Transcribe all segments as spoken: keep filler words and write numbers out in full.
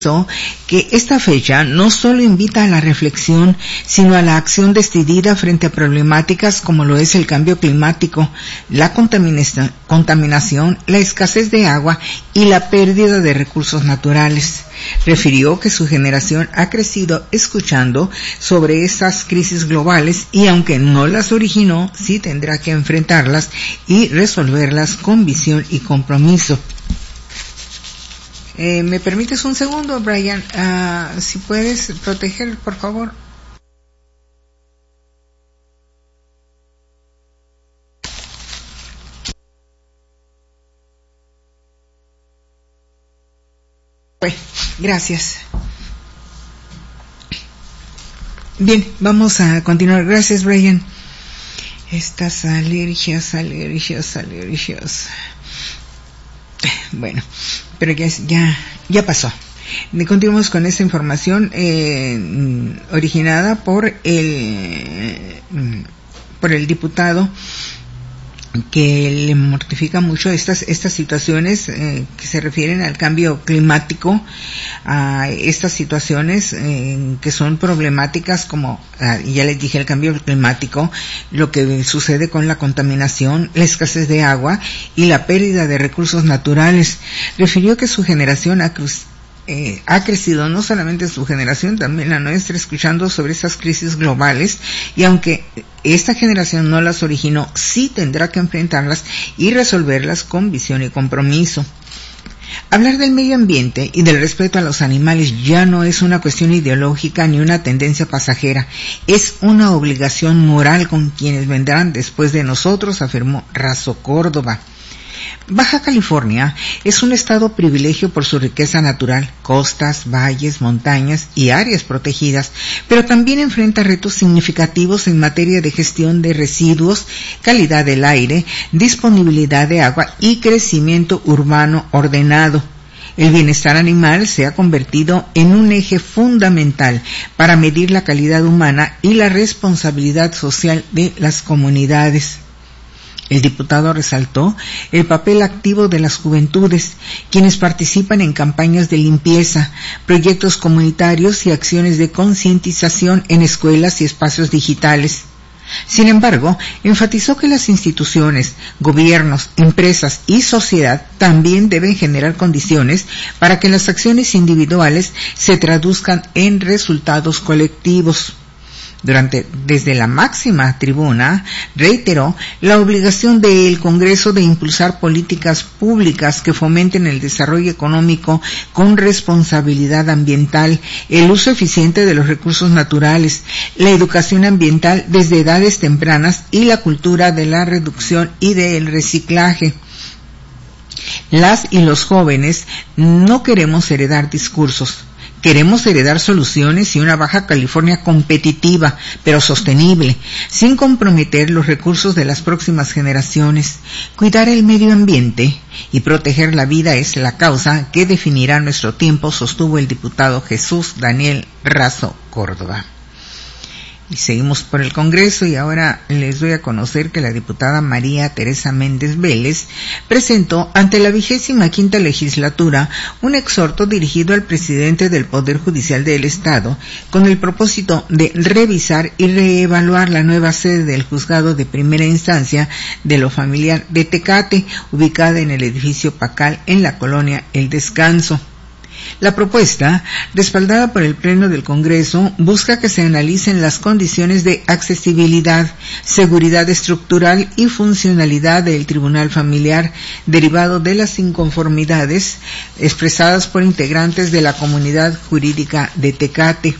que esta fecha no solo invita a la reflexión, sino a la acción decidida frente a problemáticas como lo es el cambio climático, la contaminación, contaminación, la escasez de agua y la pérdida de recursos naturales. Refirió que su generación ha crecido escuchando sobre estas crisis globales y aunque no las originó, sí tendrá que enfrentarlas y resolverlas con visión y compromiso. Eh, ¿Me permites un segundo, Brian? Uh, si puedes proteger, por favor. Bueno, gracias. Bien, vamos a continuar. Gracias, Brian. Estas alergias, alergias, alergias. Bueno, pero ya ya ya pasó. Continuamos con esta información eh, originada por el por el diputado que le mortifica mucho estas estas situaciones eh, que se refieren al cambio climático, a estas situaciones eh, que son problemáticas como, ah, ya les dije, el cambio climático, lo que sucede con la contaminación, la escasez de agua y la pérdida de recursos naturales. Refirió que su generación ha cruz Eh, ha crecido, no solamente su generación, también la nuestra, escuchando sobre esas crisis globales, y aunque esta generación no las originó, sí tendrá que enfrentarlas y resolverlas con visión y compromiso. Hablar del medio ambiente y del respeto a los animales ya no es una cuestión ideológica ni una tendencia pasajera, es una obligación moral con quienes vendrán después de nosotros, afirmó Razo Córdoba. Baja California es un estado privilegio por su riqueza natural, costas, valles, montañas y áreas protegidas, pero también enfrenta retos significativos en materia de gestión de residuos, calidad del aire, disponibilidad de agua y crecimiento urbano ordenado. El bienestar animal se ha convertido en un eje fundamental para medir la calidad humana y la responsabilidad social de las comunidades. El diputado resaltó el papel activo de las juventudes, quienes participan en campañas de limpieza, proyectos comunitarios y acciones de concientización en escuelas y espacios digitales. Sin embargo, enfatizó que las instituciones, gobiernos, empresas y sociedad también deben generar condiciones para que las acciones individuales se traduzcan en resultados colectivos. Durante, desde la máxima tribuna, reiteró la obligación del Congreso de impulsar políticas públicas que fomenten el desarrollo económico con responsabilidad ambiental, el uso eficiente de los recursos naturales, la educación ambiental desde edades tempranas y la cultura de la reducción y del reciclaje. Las y los jóvenes no queremos heredar discursos. Queremos heredar soluciones y una Baja California competitiva, pero sostenible, sin comprometer los recursos de las próximas generaciones. Cuidar el medio ambiente y proteger la vida es la causa que definirá nuestro tiempo, sostuvo el diputado Jesús Daniel Razo Córdoba. Y seguimos por el Congreso y ahora les doy a conocer que la diputada María Teresa Méndez Vélez presentó ante la vigésima quinta legislatura un exhorto dirigido al presidente del Poder Judicial del Estado con el propósito de revisar y reevaluar la nueva sede del Juzgado de Primera Instancia de lo Familiar de Tecate, ubicada en el edificio Pacal en la colonia El Descanso. La propuesta, respaldada por el Pleno del Congreso, busca que se analicen las condiciones de accesibilidad, seguridad estructural y funcionalidad del Tribunal Familiar, derivado de las inconformidades expresadas por integrantes de la comunidad jurídica de Tecate.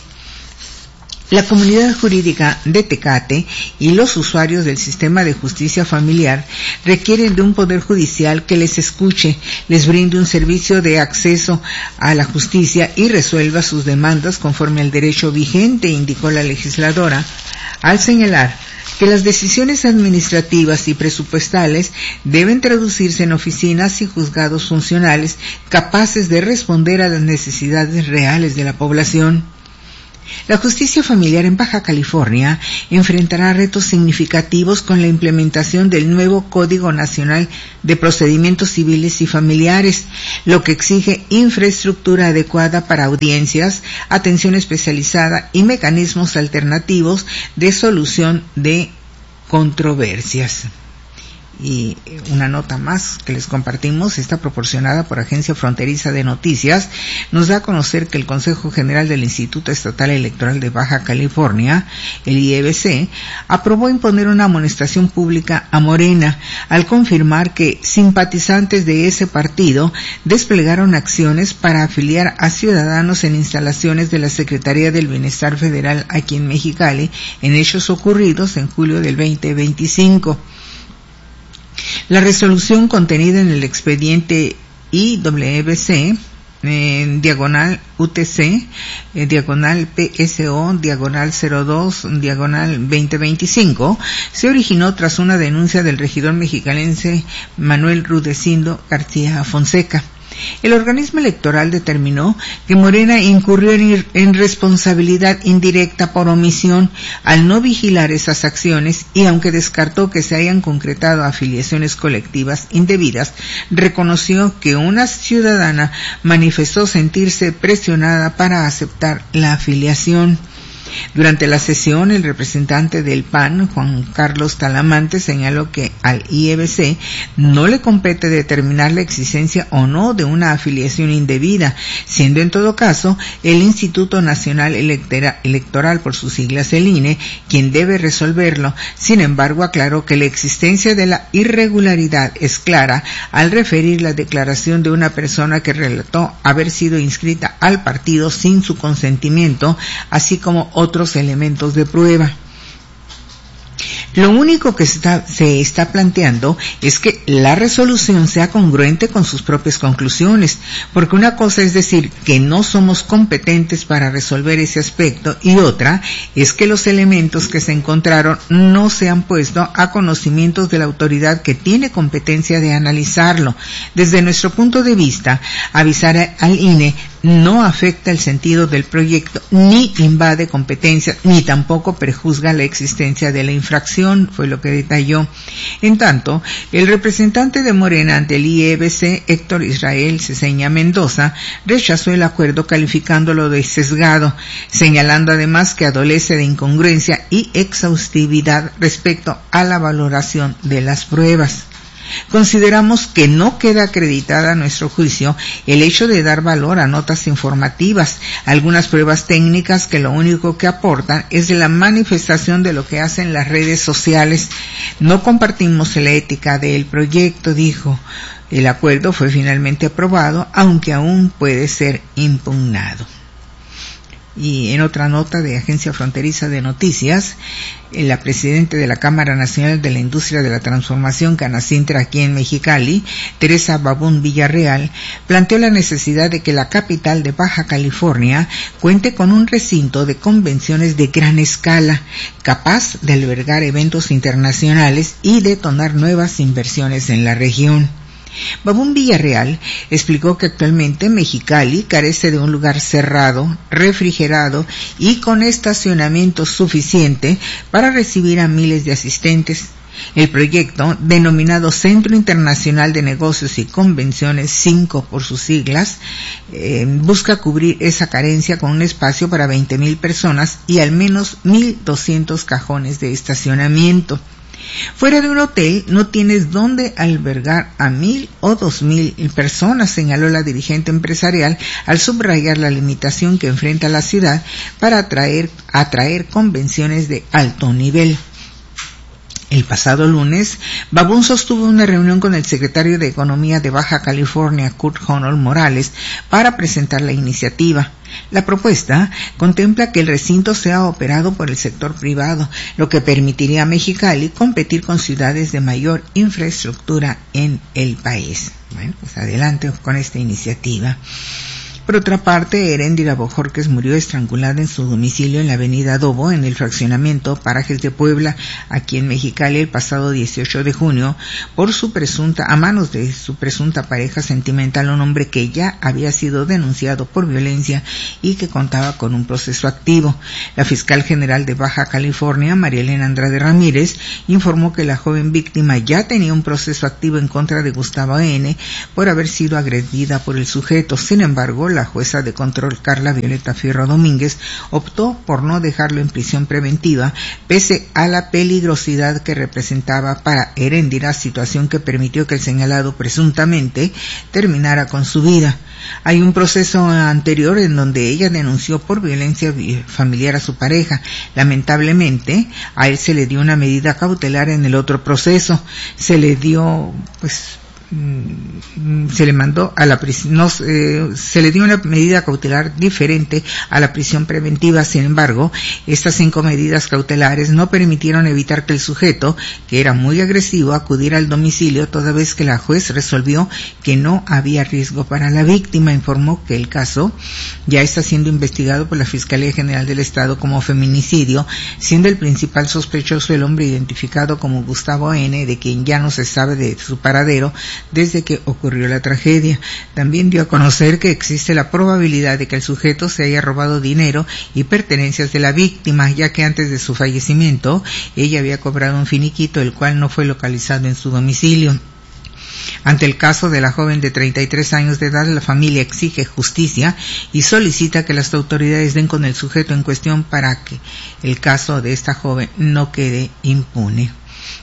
La comunidad jurídica de Tecate y los usuarios del sistema de justicia familiar requieren de un poder judicial que les escuche, les brinde un servicio de acceso a la justicia y resuelva sus demandas conforme al derecho vigente, indicó la legisladora, al señalar que las decisiones administrativas y presupuestales deben traducirse en oficinas y juzgados funcionales capaces de responder a las necesidades reales de la población. La justicia familiar en Baja California enfrentará retos significativos con la implementación del nuevo Código Nacional de Procedimientos Civiles y Familiares, lo que exige infraestructura adecuada para audiencias, atención especializada y mecanismos alternativos de solución de controversias. Y una nota más que les compartimos, está proporcionada por Agencia Fronteriza de Noticias, nos da a conocer que el Consejo General del Instituto Estatal Electoral de Baja California, el I E B C, aprobó imponer una amonestación pública a Morena, al confirmar que simpatizantes de ese partido desplegaron acciones para afiliar a ciudadanos en instalaciones de la Secretaría del Bienestar Federal aquí en Mexicali, en hechos ocurridos en julio del veinte veinticinco. La resolución contenida en el expediente I W B C, eh, diagonal U T C, eh, diagonal P S O, diagonal cero dos, diagonal veinte veinticinco, se originó tras una denuncia del regidor mexicalense Manuel Rudecindo García Fonseca. El organismo electoral determinó que Morena incurrió en, en responsabilidad indirecta por omisión al no vigilar esas acciones y, aunque descartó que se hayan concretado afiliaciones colectivas indebidas, reconoció que una ciudadana manifestó sentirse presionada para aceptar la afiliación. Durante la sesión, el representante del P A N, Juan Carlos Talamante, señaló que al I E B C no le compete determinar la existencia o no de una afiliación indebida, siendo en todo caso el Instituto Nacional Electoral, por sus siglas el I N E, quien debe resolverlo. Sin embargo, aclaró que la existencia de la irregularidad es clara al referir la declaración de una persona que relató haber sido inscrita al partido sin su consentimiento, así como otros elementos de prueba. Lo único que está, se está planteando es que la resolución sea congruente con sus propias conclusiones, porque una cosa es decir que no somos competentes para resolver ese aspecto y otra es que los elementos que se encontraron no se han puesto a conocimientos de la autoridad que tiene competencia de analizarlo. Desde nuestro punto de vista, avisar al I N E no afecta el sentido del proyecto, ni invade competencias, ni tampoco prejuzga la existencia de la infracción, fue lo que detalló. En tanto, el representante de Morena ante el I E B C, Héctor Israel Ceseña Mendoza, rechazó el acuerdo calificándolo de sesgado, señalando además que adolece de incongruencia y exhaustividad respecto a la valoración de las pruebas. Consideramos que no queda acreditada a nuestro juicio el hecho de dar valor a notas informativas, algunas pruebas técnicas que lo único que aportan es de la manifestación de lo que hacen las redes sociales. No compartimos la ética del proyecto, dijo. El acuerdo fue finalmente aprobado, aunque aún puede ser impugnado. Y en otra nota de Agencia Fronteriza de Noticias, la presidenta de la Cámara Nacional de la Industria de la Transformación, Canacintra, aquí en Mexicali, Teresa Babún Villarreal, planteó la necesidad de que la capital de Baja California cuente con un recinto de convenciones de gran escala, capaz de albergar eventos internacionales y detonar nuevas inversiones en la región. Babún Villarreal explicó que actualmente Mexicali carece de un lugar cerrado, refrigerado y con estacionamiento suficiente para recibir a miles de asistentes. El proyecto, denominado Centro Internacional de Negocios y Convenciones, cinco por sus siglas, eh, busca cubrir esa carencia con un espacio para veinte mil personas y al menos mil doscientos cajones de estacionamiento. Fuera de un hotel no tienes dónde albergar a mil o dos mil personas, señaló la dirigente empresarial al subrayar la limitación que enfrenta la ciudad para atraer, atraer convenciones de alto nivel. El pasado lunes, Babún sostuvo una reunión con el secretario de Economía de Baja California, Kurt Honnold Morales, para presentar la iniciativa. La propuesta contempla que el recinto sea operado por el sector privado, lo que permitiría a Mexicali competir con ciudades de mayor infraestructura en el país. Bueno, pues adelante con esta iniciativa. Por otra parte, Heréndira Bojorquez murió estrangulada en su domicilio en la avenida Adobo, en el fraccionamiento Parajes de Puebla, aquí en Mexicali, el pasado dieciocho de junio, por su presunta, a manos de su presunta pareja sentimental, un hombre que ya había sido denunciado por violencia y que contaba con un proceso activo. La fiscal general de Baja California, María Elena Andrade Ramírez, informó que la joven víctima ya tenía un proceso activo en contra de Gustavo N. por haber sido agredida por el sujeto. Sin embargo, la jueza de control Carla Violeta Fierro Domínguez optó por no dejarlo en prisión preventiva, pese a la peligrosidad que representaba para Heréndira, situación que permitió que el señalado presuntamente terminara con su vida. Hay un proceso anterior en donde ella denunció por violencia familiar a su pareja. Lamentablemente, a él se le dio una medida cautelar en el otro proceso. Se le dio, pues, se le mandó a la prisión, no, eh, se le dio una medida cautelar diferente a la prisión preventiva. Sin embargo, estas cinco medidas cautelares no permitieron evitar que el sujeto, que era muy agresivo, acudiera al domicilio, toda vez que la juez resolvió que no había riesgo para la víctima. Informó que el caso ya está siendo investigado por la Fiscalía General del Estado como feminicidio, siendo el principal sospechoso el hombre identificado como Gustavo N., de quien ya no se sabe de su paradero desde que ocurrió la tragedia. También dio a conocer que existe la probabilidad de que el sujeto se haya robado dinero y pertenencias de la víctima, ya que antes de su fallecimiento ella había cobrado un finiquito, el cual no fue localizado en su domicilio. Ante el caso de la joven de treinta y tres años de edad, la familia exige justicia y solicita que las autoridades den con el sujeto en cuestión para que el caso de esta joven no quede impune.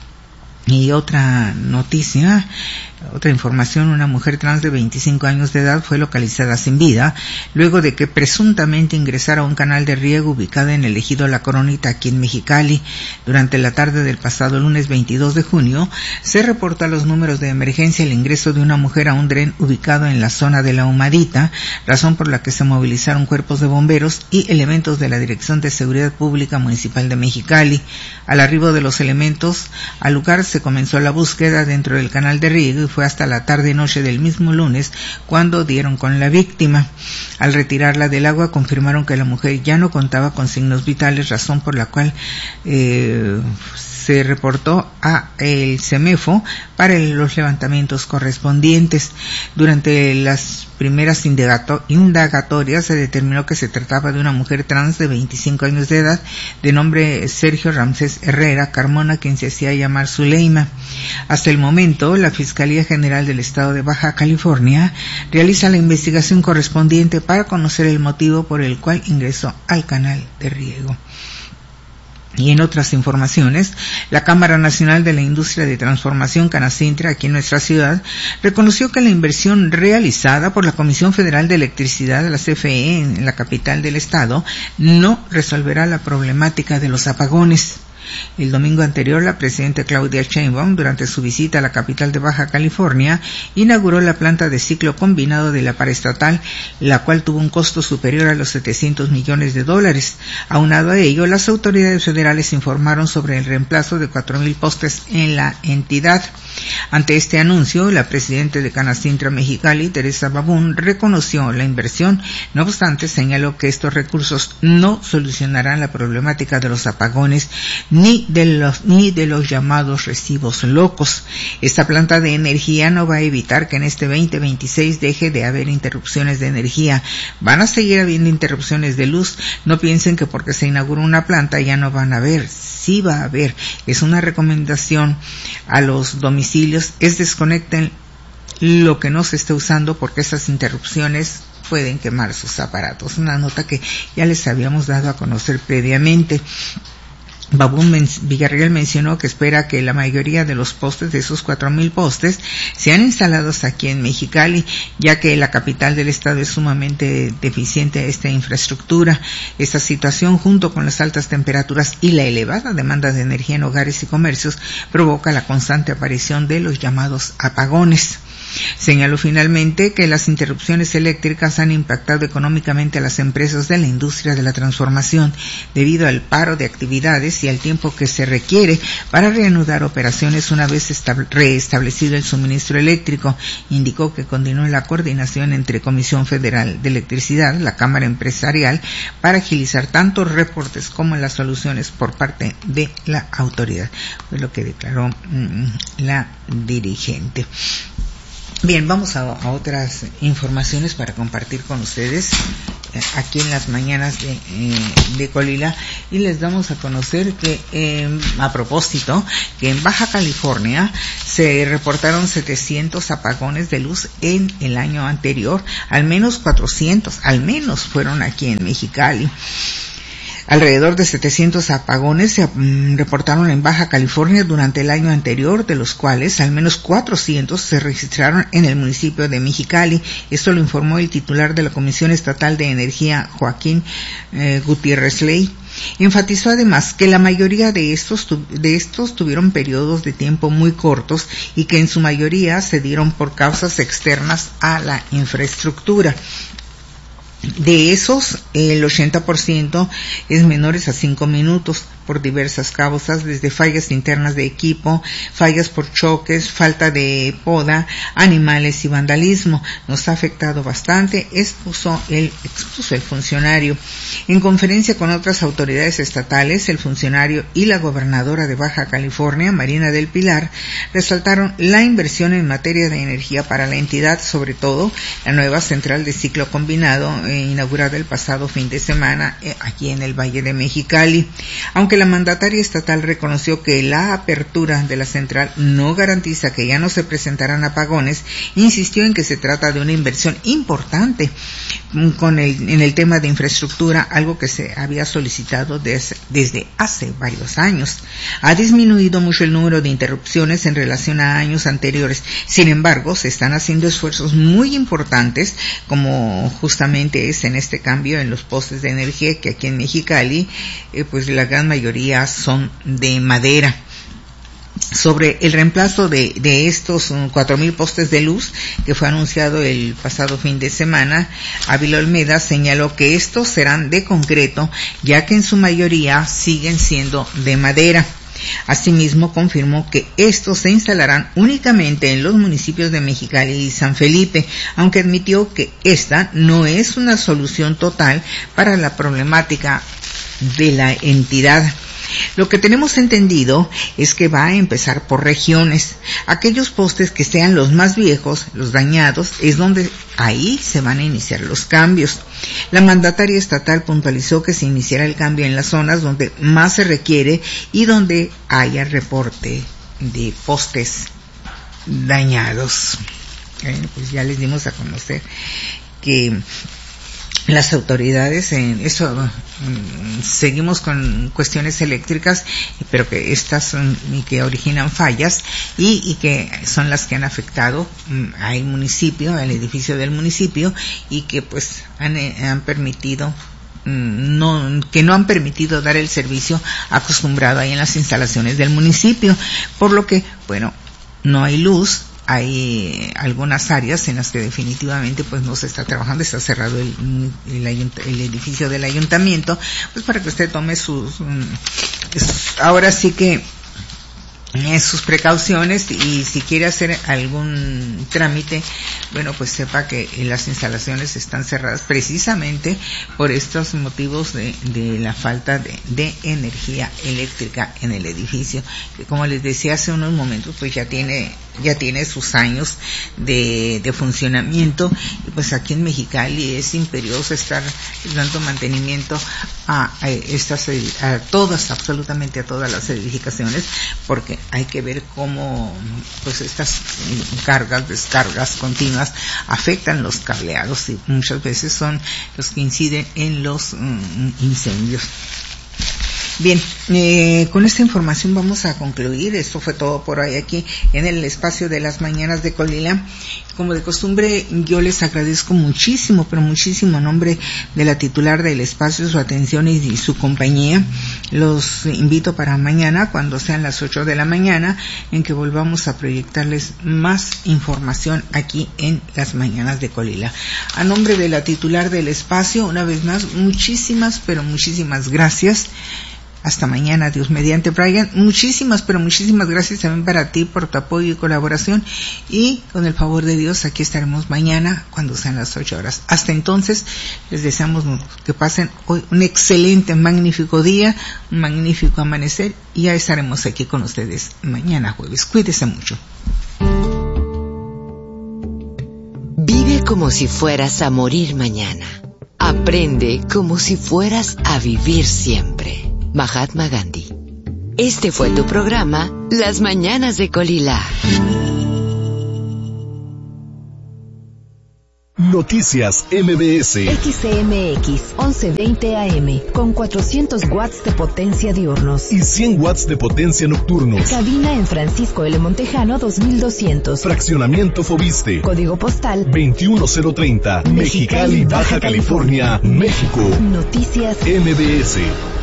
Y otra noticia, otra información, una mujer trans de veinticinco años de edad fue localizada sin vida luego de que presuntamente ingresara a un canal de riego ubicado en el ejido La Coronita, aquí en Mexicali. Durante la tarde del pasado lunes veintidós de junio, se reportó a los números de emergencia el ingreso de una mujer a un dren ubicado en la zona de La Humadita, razón por la que se movilizaron cuerpos de bomberos y elementos de la Dirección de Seguridad Pública Municipal de Mexicali. Al arribo de los elementos al lugar se comenzó la búsqueda dentro del canal de riego y fue hasta la tarde-noche del mismo lunes cuando dieron con la víctima. Al retirarla del agua confirmaron que la mujer ya no contaba con signos vitales, razón por la cual eh, se reportó a el CEMEFO para los levantamientos correspondientes. Durante las primeras indagato- indagatorias se determinó que se trataba de una mujer trans de veinticinco años de edad, de nombre Sergio Ramsés Herrera Carmona, quien se hacía llamar Zuleima. Hasta el momento, la Fiscalía General del Estado de Baja California realiza la investigación correspondiente para conocer el motivo por el cual ingresó al canal de riego. Y en otras informaciones, la Cámara Nacional de la Industria de Transformación, Canacintra, aquí en nuestra ciudad, reconoció que la inversión realizada por la Comisión Federal de Electricidad de la C F E en la capital del estado no resolverá la problemática de los apagones. El domingo anterior, la presidenta Claudia Sheinbaum, durante su visita a la capital de Baja California, inauguró la planta de ciclo combinado de la paraestatal, la cual tuvo un costo superior a los setecientos millones de dólares. Aunado a ello, las autoridades federales informaron sobre el reemplazo de cuatro mil postes en la entidad. Ante este anuncio, la presidenta de Canacintra Mexicali, Teresa Babún, reconoció la inversión. No obstante, señaló que estos recursos no solucionarán la problemática de los apagones ni de los ni de los llamados recibos locos. Esta planta de energía no va a evitar que en este veinte veintiséis deje de haber interrupciones de energía. Van a seguir habiendo interrupciones de luz. No piensen que porque se inauguró una planta ya no van a haber. Sí va a haber. Es una recomendación a los domicilios, es desconecten lo que no se esté usando porque esas interrupciones pueden quemar sus aparatos. Una nota que ya les habíamos dado a conocer previamente. Babún men- Villarreal mencionó que espera que la mayoría de los postes, de esos cuatro mil postes, sean instalados aquí en Mexicali, ya que la capital del estado es sumamente deficiente a esta infraestructura. Esta situación, junto con las altas temperaturas y la elevada demanda de energía en hogares y comercios, provoca la constante aparición de los llamados apagones. Señaló finalmente que las interrupciones eléctricas han impactado económicamente a las empresas de la industria de la transformación debido al paro de actividades y al tiempo que se requiere para reanudar operaciones una vez restablecido el suministro eléctrico. Indicó que continúa la coordinación entre Comisión Federal de Electricidad, la Cámara Empresarial, para agilizar tanto reportes como las soluciones por parte de la autoridad. Fue lo que declaró mmm, la dirigente. Bien, vamos a, a otras informaciones para compartir con ustedes eh, aquí en las mañanas de, eh, de Colila, y les damos a conocer que eh, a propósito que en Baja California se reportaron setecientos apagones de luz en el año anterior, al menos cuatrocientos, al menos fueron aquí en Mexicali. Alrededor de setecientos apagones se um, reportaron en Baja California durante el año anterior, de los cuales al menos cuatrocientos se registraron en el municipio de Mexicali. Esto lo informó el titular de la Comisión Estatal de Energía, Joaquín eh, Gutiérrez Ley. Enfatizó además que la mayoría de estos, tu, de estos tuvieron periodos de tiempo muy cortos y que en su mayoría se dieron por causas externas a la infraestructura. De esos, el ochenta por ciento es menores a cinco minutos por diversas causas, desde fallas internas de equipo, fallas por choques, falta de poda, animales y vandalismo. Nos ha afectado bastante, expuso el, expuso el funcionario. En conferencia con otras autoridades estatales, el funcionario y la gobernadora de Baja California, Marina del Pilar, resaltaron la inversión en materia de energía para la entidad, sobre todo la nueva central de ciclo combinado eh, inaugurada el pasado fin de semana eh, aquí en el Valle de Mexicali. Aunque la mandataria estatal reconoció que la apertura de la central no garantiza que ya no se presentarán apagones, insistió en que se trata de una inversión importante con el, en el tema de infraestructura, algo que se había solicitado des, desde hace varios años. Ha disminuido mucho el número de interrupciones en relación a años anteriores. Sin embargo, se están haciendo esfuerzos muy importantes, como justamente es en este cambio en los postes de energía, que aquí en Mexicali, eh, pues la gran mayoría son de madera. Sobre el reemplazo de, de estos cuatro mil postes de luz que fue anunciado el pasado fin de semana, Ávila Olmeda señaló que estos serán de concreto, ya que en su mayoría siguen siendo de madera. Asimismo, confirmó que estos se instalarán únicamente en los municipios de Mexicali y San Felipe, aunque admitió que esta no es una solución total para la problemática de la entidad. Lo que tenemos entendido es que va a empezar por regiones. Aquellos postes que sean los más viejos, los dañados, es donde ahí se van a iniciar los cambios. La mandataria estatal puntualizó que se iniciará el cambio en las zonas donde más se requiere y donde haya reporte de postes dañados. Bueno, pues ya les dimos a conocer que las autoridades en eso mm, seguimos con cuestiones eléctricas, pero que estas son y que originan fallas y, y que son las que han afectado mm, al municipio, al edificio del municipio, y que pues han, han permitido mm, no que no han permitido dar el servicio acostumbrado ahí en las instalaciones del municipio, por lo que bueno, no hay luz. Hay algunas áreas en las que definitivamente pues no se está trabajando, está cerrado el, el, el edificio del ayuntamiento, pues para que usted tome sus, sus ahora sí que eh, sus precauciones, y si quiere hacer algún trámite, bueno, pues sepa que las instalaciones están cerradas precisamente por estos motivos de, de la falta de, de energía eléctrica en el edificio, que como les decía hace unos momentos, pues ya tiene ya tiene sus años de, de funcionamiento, y pues aquí en Mexicali es imperioso estar dando mantenimiento a, a estas, a todas, absolutamente a todas las edificaciones, porque hay que ver cómo pues estas cargas, descargas continuas afectan los cableados y muchas veces son los que inciden en los um, incendios. Bien, eh, con esta información vamos a concluir. Esto fue todo por hoy aquí en el espacio de las mañanas de Colila. Como de costumbre, yo les agradezco muchísimo, pero muchísimo en nombre de la titular del espacio, su atención y, y su compañía. Los invito para mañana, cuando sean las ocho de la mañana, en que volvamos a proyectarles más información aquí en las mañanas de Colila. A nombre de la titular del espacio, una vez más, muchísimas, pero muchísimas gracias. Hasta mañana, Dios mediante. Brian, muchísimas, pero muchísimas gracias también para ti por tu apoyo y colaboración, y con el favor de Dios aquí estaremos mañana cuando sean las ocho horas. Hasta entonces, les deseamos que pasen hoy un excelente, magnífico día, un magnífico amanecer, y ya estaremos aquí con ustedes mañana jueves. Cuídese mucho. Vive como si fueras a morir mañana. Aprende como si fueras a vivir siempre. Mahatma Gandhi. Este fue tu programa, Las Mañanas de Colila. Noticias M B S. X M X once veinte A M con cuatrocientos watts de potencia diurnos y cien watts de potencia nocturnos. Cabina en Francisco L. Montejano dos mil doscientos. Fraccionamiento Fobiste. Código postal veintiuno cero treinta. Mexicali, Baja California, México. Noticias M B S.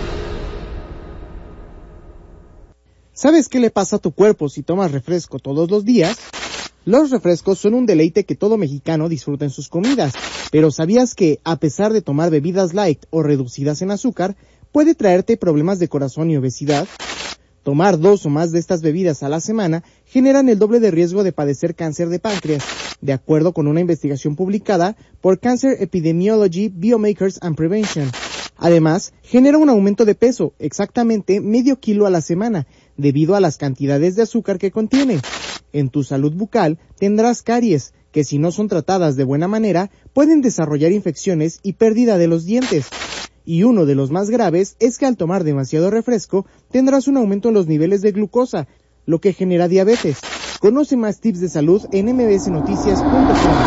¿Sabes qué le pasa a tu cuerpo si tomas refresco todos los días? Los refrescos son un deleite que todo mexicano disfruta en sus comidas, pero ¿sabías que, a pesar de tomar bebidas light o reducidas en azúcar, puede traerte problemas de corazón y obesidad? Tomar dos o más de estas bebidas a la semana generan el doble de riesgo de padecer cáncer de páncreas, de acuerdo con una investigación publicada por Cancer Epidemiology, Biomarkers and Prevention. Además, genera un aumento de peso, exactamente medio kilo a la semana, debido a las cantidades de azúcar que contiene. En tu salud bucal tendrás caries, que si no son tratadas de buena manera, pueden desarrollar infecciones y pérdida de los dientes. Y uno de los más graves es que al tomar demasiado refresco, tendrás un aumento en los niveles de glucosa, lo que genera diabetes. Conoce más tips de salud en m b s noticias punto com.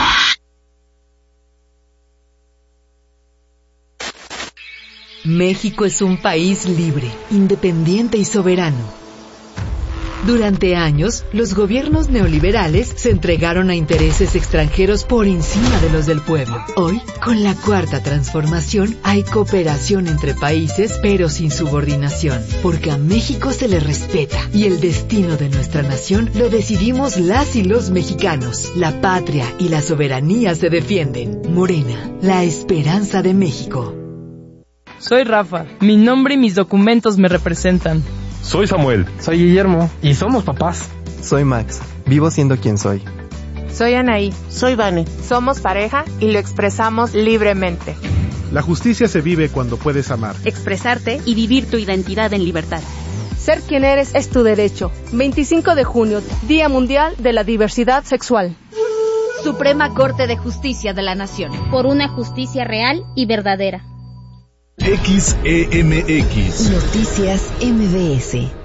México es un país libre, independiente y soberano. Durante años, los gobiernos neoliberales se entregaron a intereses extranjeros por encima de los del pueblo. Hoy, con la cuarta transformación, hay cooperación entre países, pero sin subordinación, porque a México se le respeta y el destino de nuestra nación lo decidimos las y los mexicanos. La patria y la soberanía se defienden. Morena, la esperanza de México. Soy Rafa. Mi nombre y mis documentos me representan. Soy Samuel. Soy Guillermo. Y somos papás. Soy Max. Vivo siendo quien soy. Soy Anaí. Soy Vane. Somos pareja y lo expresamos libremente. La justicia se vive cuando puedes amar, expresarte y vivir tu identidad en libertad. Ser quien eres es tu derecho. veinticinco de junio, Día Mundial de la Diversidad Sexual. Suprema Corte de Justicia de la Nación. Por una justicia real y verdadera. X E M X. Noticias M B S.